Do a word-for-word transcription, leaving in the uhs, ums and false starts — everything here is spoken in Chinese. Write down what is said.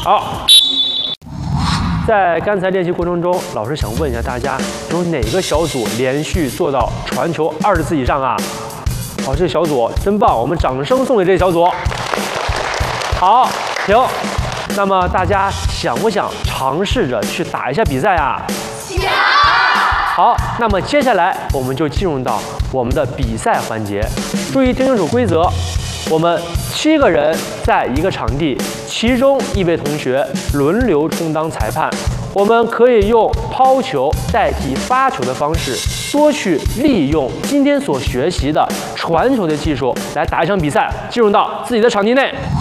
好。 在刚才练习过程中，老师想问一下大家，有哪个小组连续做到传球二十次以上啊？好，这个小组真棒，我们掌声送给这个小组。好，停。那么大家想不想尝试着去打一下比赛啊？想。好，那么接下来我们就进入到我们的比赛环节。注意听清楚规则，我们七个人在一个场地。 其中一位同学轮流充当裁判，我们可以用抛球代替发球的方式，多去利用今天所学习的传球的技术来打一场比赛，进入到自己的场地内。